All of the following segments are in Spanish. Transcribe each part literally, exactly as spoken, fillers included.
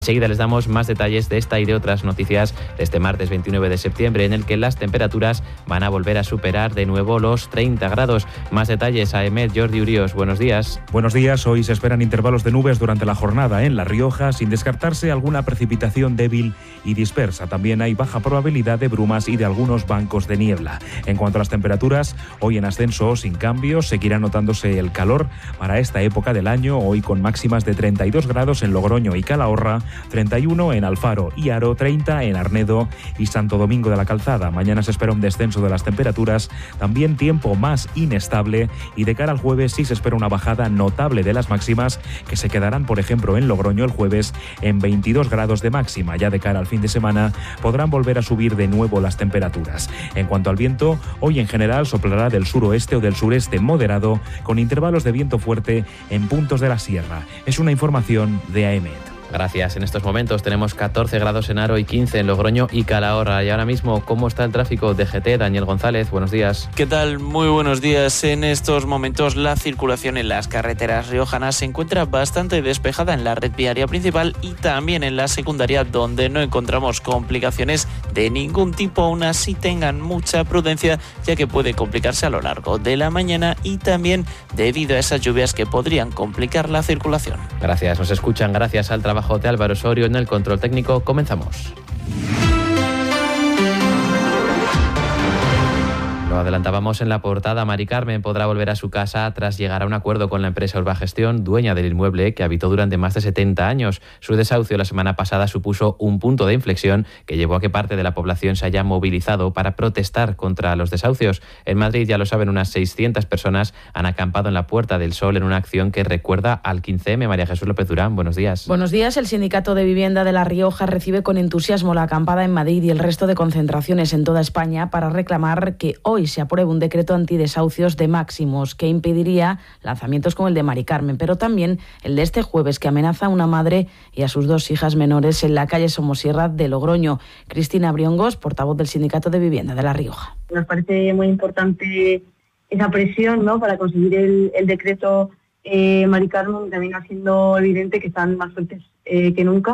Enseguida les damos más detalles de esta y de otras noticias de este martes veintinueve de septiembre, en el que las temperaturas van a volver a superar de nuevo los treinta grados. Más detalles a Emet, Jordi Urios. Buenos días. Buenos días. Hoy se esperan intervalos de nubes durante la jornada en La Rioja, sin descartarse alguna precipitación débil y dispersa. También hay baja probabilidad de brumas y de algunos bancos de niebla. En cuanto a las temperaturas, hoy en ascenso o sin cambios, seguirá notándose el calor para esta época del año, hoy con máximas de treinta y dos grados en Logroño y Calahorra, treinta y uno en Alfaro y Haro, treinta en Arnedo y Santo Domingo de la Calzada. Mañana se espera un descenso de las temperaturas, también tiempo más inestable, y de cara al jueves sí se espera una bajada notable de las máximas, que se quedarán, por ejemplo, en Logroño el jueves en veintidós grados de máxima. Ya de cara al fin de semana podrán volver a subir de nuevo las temperaturas. En cuanto al viento, hoy en general soplará del suroeste o del sureste moderado, con intervalos de viento fuerte en puntos de la sierra. Es una información de AEMET. Gracias. En estos momentos tenemos catorce grados en Haro y quince en Logroño y Calahorra. Y ahora mismo, ¿cómo está el tráfico? D G T, Daniel González, buenos días. ¿Qué tal? Muy buenos días. En estos momentos la circulación en las carreteras riojanas se encuentra bastante despejada en la red viaria principal y también en la secundaria, donde no encontramos complicaciones de ningún tipo. Aún así, tengan mucha prudencia, ya que puede complicarse a lo largo de la mañana y también debido a esas lluvias que podrían complicar la circulación. Gracias. Nos escuchan gracias al trabajo de Álvaro Osorio en el control técnico. Comenzamos. Lo adelantábamos en la portada. Mari Carmen podrá volver a su casa tras llegar a un acuerdo con la empresa Urbagestión, dueña del inmueble que habitó durante más de setenta años. Su desahucio la semana pasada supuso un punto de inflexión que llevó a que parte de la población se haya movilizado para protestar contra los desahucios. En Madrid, ya lo saben, unas seiscientas personas han acampado en la Puerta del Sol en una acción que recuerda al quince eme. María Jesús López Durán, buenos días. Buenos días. El Sindicato de Vivienda de La Rioja recibe con entusiasmo la acampada en Madrid y el resto de concentraciones en toda España para reclamar que hoy se apruebe un decreto antidesahucios de máximos que impediría lanzamientos como el de Mari Carmen, pero también el de este jueves, que amenaza a una madre y a sus dos hijas menores en la calle Somosierra de Logroño. Cristina Briongos, portavoz del Sindicato de Vivienda de La Rioja. Nos parece muy importante esa presión, ¿no?, para conseguir el, el decreto eh, Mari Carmen, también haciendo evidente que están más fuertes eh, que nunca.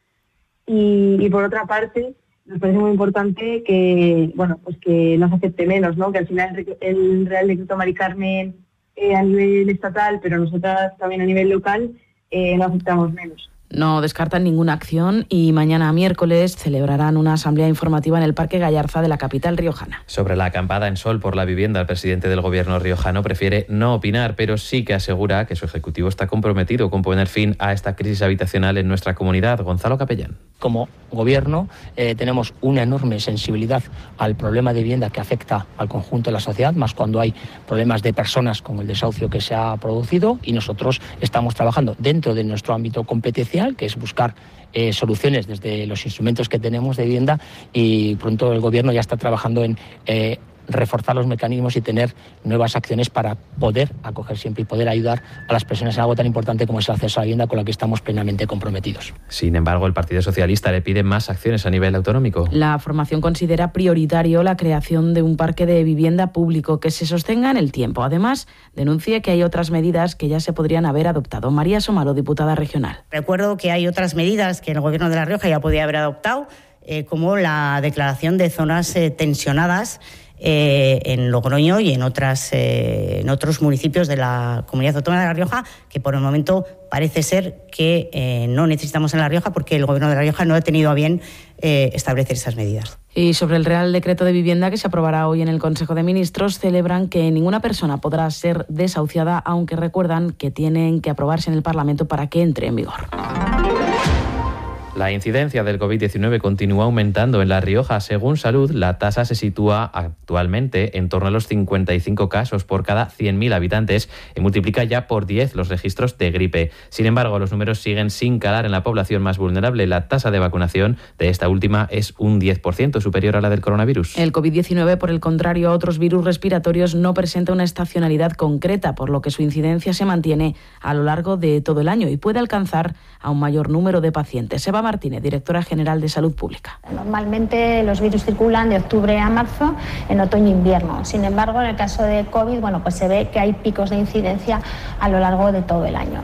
Y, y por otra parte, nos parece muy importante que, bueno, pues que no se acepte menos, ¿no? Que al final el, el Real Decreto Mari Carmen eh, a nivel estatal, pero nosotras también a nivel local, eh, no aceptamos menos. No descartan ninguna acción y mañana miércoles celebrarán una asamblea informativa en el Parque Gallarza de la capital riojana. Sobre la acampada en Sol por la vivienda, el presidente del gobierno riojano prefiere no opinar, pero sí que asegura que su ejecutivo está comprometido con poner fin a esta crisis habitacional en nuestra comunidad. Gonzalo Capellán. Como gobierno eh, tenemos una enorme sensibilidad al problema de vivienda que afecta al conjunto de la sociedad, más cuando hay problemas de personas como el desahucio que se ha producido, y nosotros estamos trabajando dentro de nuestro ámbito competencial, que es buscar eh, soluciones desde los instrumentos que tenemos de vivienda, y pronto el gobierno ya está trabajando en eh, reforzar los mecanismos y tener nuevas acciones para poder acoger siempre y poder ayudar a las personas en algo tan importante como es el acceso a la vivienda, con la que estamos plenamente comprometidos. Sin embargo, el Partido Socialista le pide más acciones a nivel autonómico. La formación considera prioritario la creación de un parque de vivienda público que se sostenga en el tiempo. Además, denuncia que hay otras medidas que ya se podrían haber adoptado. María Somalo, diputada regional. Recuerdo que hay otras medidas que el Gobierno de La Rioja ya podía haber adoptado, eh, como la declaración de zonas eh, tensionadas Eh, en Logroño y en otras eh, en otros municipios de la Comunidad Autónoma de La Rioja, que por el momento parece ser que eh, no necesitamos en La Rioja, porque el Gobierno de La Rioja no ha tenido a bien eh, establecer esas medidas. Y sobre el Real Decreto de Vivienda que se aprobará hoy en el Consejo de Ministros, celebran que ninguna persona podrá ser desahuciada, aunque recuerdan que tienen que aprobarse en el Parlamento para que entre en vigor. La incidencia del covid diecinueve continúa aumentando en La Rioja. Según Salud, la tasa se sitúa actualmente en torno a los cincuenta y cinco casos por cada cien mil habitantes y multiplica ya por diez los registros de gripe. Sin embargo, los números siguen sin calar en la población más vulnerable. La tasa de vacunación de esta última es un diez por ciento superior a la del coronavirus. El covid diecinueve, por el contrario a otros virus respiratorios, no presenta una estacionalidad concreta, por lo que su incidencia se mantiene a lo largo de todo el año y puede alcanzar a un mayor número de pacientes. Eva Martínez, directora general de Salud Pública. Normalmente los virus circulan de octubre a marzo, en otoño e invierno. Sin embargo, en el caso de COVID, bueno, pues se ve que hay picos de incidencia a lo largo de todo el año.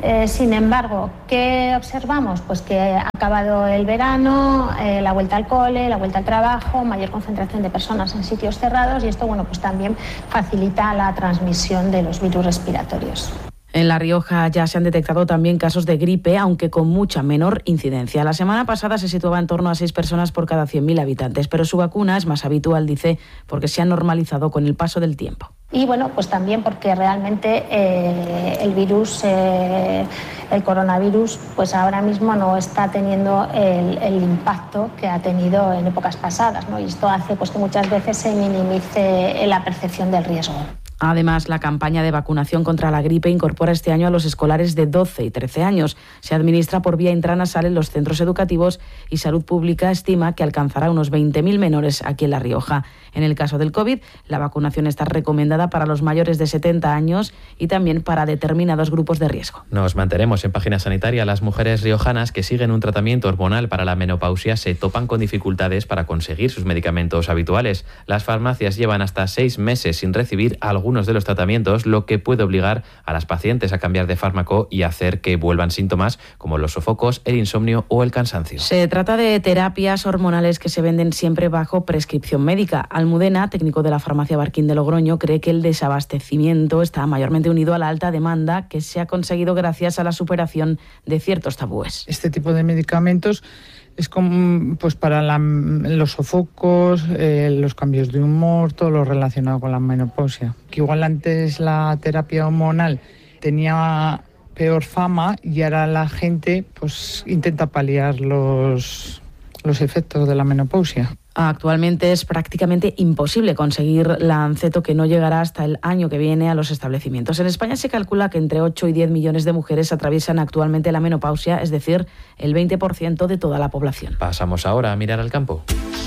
Eh, sin embargo, ¿qué observamos? Pues que ha acabado el verano, eh, la vuelta al cole, la vuelta al trabajo, mayor concentración de personas en sitios cerrados y esto, bueno, pues también facilita la transmisión de los virus respiratorios. En La Rioja ya se han detectado también casos de gripe, aunque con mucha menor incidencia. La semana pasada se situaba en torno a seis personas por cada cien mil habitantes, pero su vacuna es más habitual, dice, porque se ha normalizado con el paso del tiempo. Y bueno, pues también porque realmente eh, el virus, eh, el coronavirus, pues ahora mismo no está teniendo el, el impacto que ha tenido en épocas pasadas, ¿no? Y esto hace pues que muchas veces se minimice la percepción del riesgo. Además, la campaña de vacunación contra la gripe incorpora este año a los escolares de doce y trece años. Se administra por vía intranasal en los centros educativos y Salud Pública estima que alcanzará unos veinte mil menores aquí en La Rioja. En el caso del COVID, la vacunación está recomendada para los mayores de setenta años y también para determinados grupos de riesgo. Nos mantenemos en página sanitaria. Las mujeres riojanas que siguen un tratamiento hormonal para la menopausia se topan con dificultades para conseguir sus medicamentos habituales. Las farmacias llevan hasta seis meses sin recibir algún de los tratamientos, lo que puede obligar a las pacientes a cambiar de fármaco y hacer que vuelvan síntomas como los sofocos, el insomnio o el cansancio. Se trata de terapias hormonales que se venden siempre bajo prescripción médica. Almudena, técnico de la farmacia Barquín de Logroño, cree que el desabastecimiento está mayormente unido a la alta demanda que se ha conseguido gracias a la superación de ciertos tabúes. Este tipo de medicamentos es como pues para la, los sofocos, eh, los cambios de humor, todo lo relacionado con la menopausia. Que igual antes la terapia hormonal tenía peor fama y ahora la gente pues intenta paliar los, los efectos de la menopausia. Actualmente es prácticamente imposible conseguir Lanceto, que no llegará hasta el año que viene a los establecimientos. En España se calcula que entre ocho y diez millones de mujeres atraviesan actualmente la menopausia, es decir, el veinte por ciento de toda la población. Pasamos ahora a mirar al campo.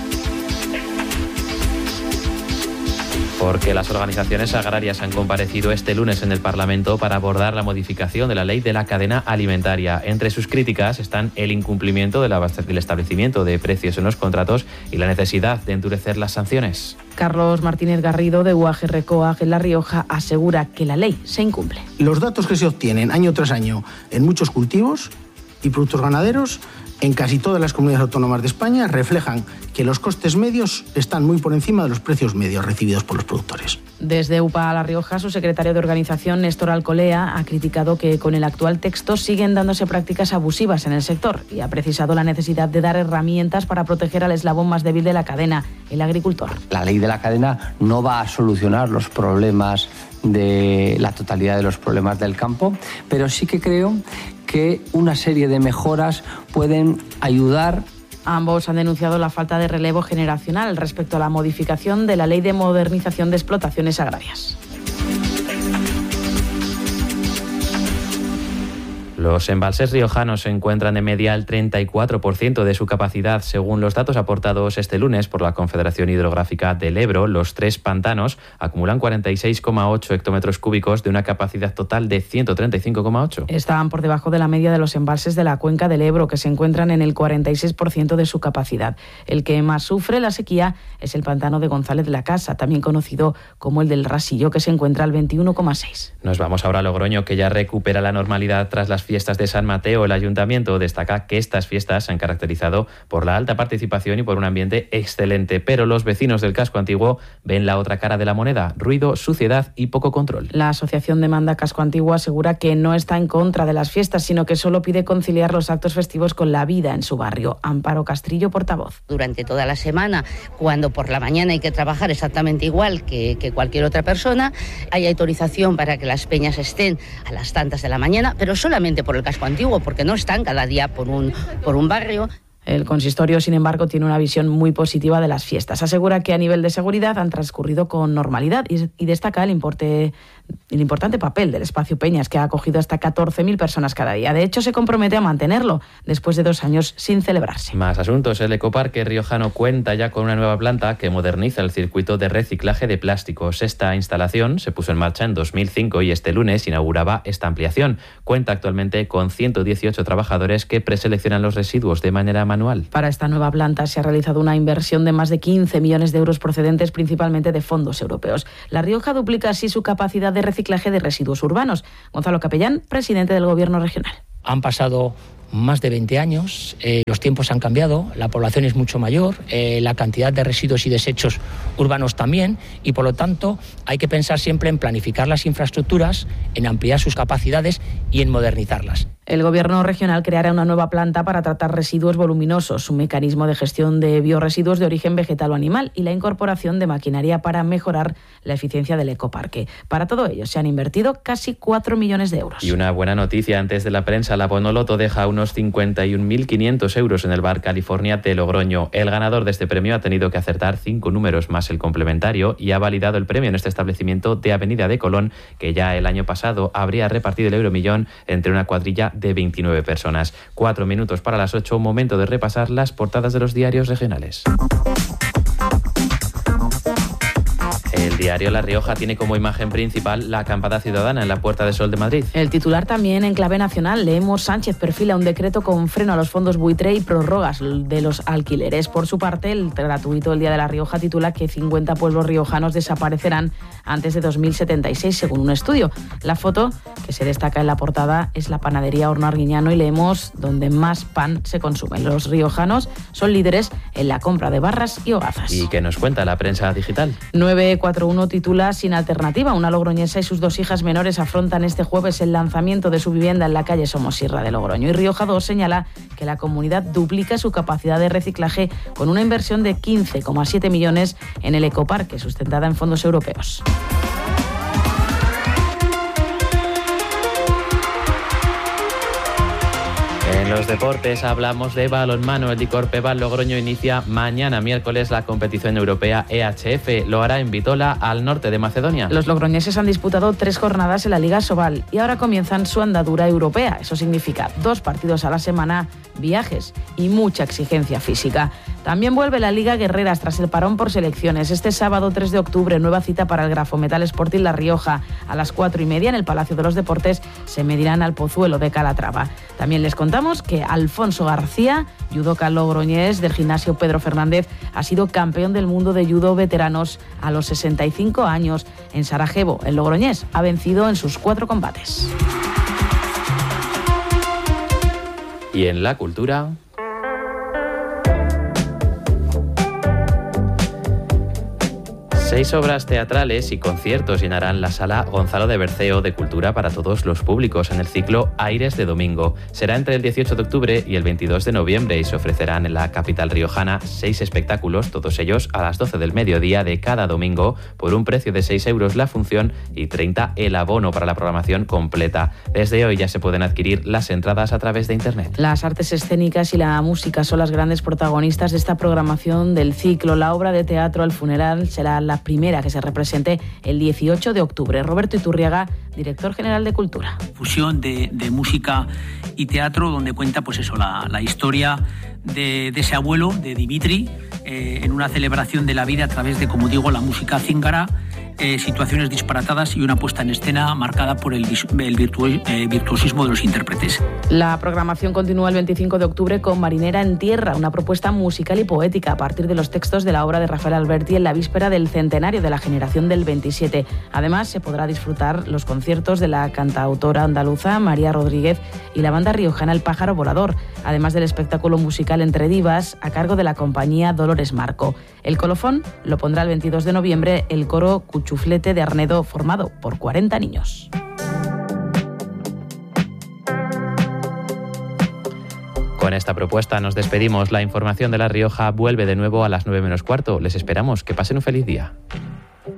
Porque las organizaciones agrarias han comparecido este lunes en el Parlamento para abordar la modificación de la ley de la cadena alimentaria. Entre sus críticas están el incumplimiento del establecimiento de precios en los contratos y la necesidad de endurecer las sanciones. Carlos Martínez Garrido, de U A G RECOAG en La Rioja, asegura que la ley se incumple. Los datos que se obtienen año tras año en muchos cultivos y productos ganaderos en casi todas las comunidades autónomas de España reflejan que los costes medios están muy por encima de los precios medios recibidos por los productores. Desde U P A La Rioja, su secretario de organización, Néstor Alcolea, ha criticado que con el actual texto siguen dándose prácticas abusivas en el sector y ha precisado la necesidad de dar herramientas para proteger al eslabón más débil de la cadena, el agricultor. La ley de la cadena no va a solucionar los problemas de la totalidad de los problemas del campo, pero sí que creo que una serie de mejoras pueden ayudar. Ambos han denunciado la falta de relevo generacional respecto a la modificación de la Ley de Modernización de Explotaciones Agrarias. Los embalses riojanos se encuentran en media al treinta y cuatro por ciento de su capacidad. Según los datos aportados este lunes por la Confederación Hidrográfica del Ebro, los tres pantanos acumulan cuarenta y seis coma ocho hectómetros cúbicos de una capacidad total de ciento treinta y cinco coma ocho. Están por debajo de la media de los embalses de la cuenca del Ebro, que se encuentran en el cuarenta y seis por ciento de su capacidad. El que más sufre la sequía es el pantano de González de la Casa, también conocido como el del Rasillo, que se encuentra al veintiuno coma seis. Nos vamos ahora a Logroño, que ya recupera la normalidad tras las fiestas de San Mateo. El ayuntamiento destaca que estas fiestas se han caracterizado por la alta participación y por un ambiente excelente, pero los vecinos del casco antiguo ven la otra cara de la moneda: ruido, suciedad y poco control. La Asociación Demanda Casco Antiguo asegura que no está en contra de las fiestas, sino que solo pide conciliar los actos festivos con la vida en su barrio. Amparo Castrillo, portavoz. Durante toda la semana, cuando por la mañana hay que trabajar exactamente igual que, que cualquier otra persona, hay autorización para que las peñas estén a las tantas de la mañana, pero solamente por el casco antiguo, porque no están cada día por un, por un barrio. El consistorio, sin embargo, tiene una visión muy positiva de las fiestas. Asegura que a nivel de seguridad han transcurrido con normalidad y, y destaca el, importe, el importante papel del espacio Peñas, que ha acogido hasta catorce mil personas cada día. De hecho, se compromete a mantenerlo después de dos años sin celebrarse. Más asuntos. El ecoparque riojano cuenta ya con una nueva planta que moderniza el circuito de reciclaje de plásticos. Esta instalación se puso en marcha en dos mil cinco y este lunes inauguraba esta ampliación. Cuenta actualmente con ciento dieciocho trabajadores que preseleccionan los residuos de manera manual. Para esta nueva planta se ha realizado una inversión de más de quince millones de euros procedentes principalmente de fondos europeos. La Rioja duplica así su capacidad de reciclaje de residuos urbanos. Gonzalo Capellán, presidente del Gobierno regional. Han pasado más de veinte años, eh, los tiempos han cambiado, la población es mucho mayor, eh, la cantidad de residuos y desechos urbanos también, y por lo tanto hay que pensar siempre en planificar las infraestructuras, en ampliar sus capacidades y en modernizarlas. El Gobierno regional creará una nueva planta para tratar residuos voluminosos, un mecanismo de gestión de biorresiduos de origen vegetal o animal y la incorporación de maquinaria para mejorar la eficiencia del ecoparque. Para todo ello se han invertido casi cuatro millones de euros. Y una buena noticia antes de la prensa, la Bonoloto deja unos cincuenta y un mil quinientos euros en el Bar California de Logroño. El ganador de este premio ha tenido que acertar cinco números más el complementario y ha validado el premio en este establecimiento de Avenida de Colón, que ya el año pasado habría repartido el euromillón entre una cuadrilla de veintinueve personas. Cuatro minutos para las ocho, momento de repasar las portadas de los diarios regionales. El diario La Rioja tiene como imagen principal la acampada ciudadana en la Puerta de Sol de Madrid. El titular también en clave nacional. Leemos: Sánchez perfila un decreto con freno a los fondos buitre y prórrogas de los alquileres. Por su parte, el gratuito El Día de La Rioja titula que cincuenta pueblos riojanos desaparecerán antes de dos mil setenta y seis, según un estudio. La foto que se destaca en la portada es la panadería Horno Arguiñano y leemos: donde más pan se consume. Los riojanos son líderes en la compra de barras y hogazas. ¿Y qué nos cuenta la prensa digital? nueve cuatro uno titula: Sin alternativa. Una logroñesa y sus dos hijas menores afrontan este jueves el lanzamiento de su vivienda en la calle Somosierra de Logroño. Y Rioja dos señala que la comunidad duplica su capacidad de reciclaje con una inversión de quince coma siete millones en el ecoparque, sustentada en fondos europeos. En los deportes hablamos de balonmano. El Dicorpeval Logroño inicia mañana miércoles la competición europea E H F. Lo hará en Bitola, al norte de Macedonia. Los logroñeses han disputado tres jornadas en la Liga Sobal y ahora comienzan su andadura europea. Eso significa dos partidos a la semana, viajes y mucha exigencia física. También vuelve la Liga Guerreras tras el parón por selecciones. Este sábado tres de octubre, nueva cita para el Grafometal Sporting La Rioja. A las cuatro y media en el Palacio de los Deportes se medirán al Pozuelo de Calatrava. También les contamos que Alfonso García, judoka logroñés del gimnasio Pedro Fernández, ha sido campeón del mundo de judo veteranos a los sesenta y cinco años. En Sarajevo, el logroñés ha vencido en sus cuatro combates. Y en la cultura... Seis obras teatrales y conciertos llenarán la sala Gonzalo de Berceo de Cultura para todos los públicos en el ciclo Aires de Domingo. Será entre el dieciocho de octubre y el veintidós de noviembre y se ofrecerán en la capital riojana seis espectáculos, todos ellos a las doce del mediodía de cada domingo, por un precio de seis euros la función y treinta el abono para la programación completa. Desde hoy ya se pueden adquirir las entradas a través de internet. Las artes escénicas y la música son las grandes protagonistas de esta programación del ciclo. La obra de teatro El Funeral será la primera que se represente el dieciocho de octubre. Roberto Iturriaga, director general de Cultura. Fusión de, de música y teatro, donde cuenta pues eso, la, la historia de, de ese abuelo, de Dimitri, eh, en una celebración de la vida a través de, como digo, la música cíngara, eh, situaciones disparatadas y una puesta en escena marcada por el, el virtuo, eh, virtuosismo de los intérpretes. La programación continúa el veinticinco de octubre con Marinera en Tierra, una propuesta musical y poética a partir de los textos de la obra de Rafael Alberti en la víspera del centenario de la generación del veintisiete. Además, se podrá disfrutar los conciertos de la cantautora andaluza María Rodríguez y la banda riojana El Pájaro Volador, además del espectáculo musical Entre Divas a cargo de la compañía Dolores Marco. El colofón lo pondrá el veintidós de noviembre el coro Cuchuflete de Arnedo, formado por cuarenta niños. Con esta propuesta nos despedimos. La información de La Rioja vuelve de nuevo a las nueve menos cuarto. Les esperamos. Que pasen un feliz día.